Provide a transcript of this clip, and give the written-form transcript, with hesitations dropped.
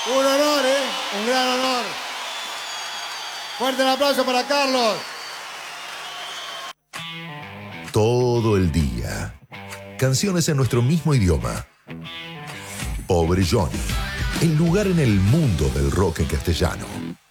Un honor, ¿eh? Un gran honor. Fuerte el aplauso para Carlos. Todo el día. Canciones en nuestro mismo idioma. Pobre Johnny. El lugar en el mundo del rock en castellano.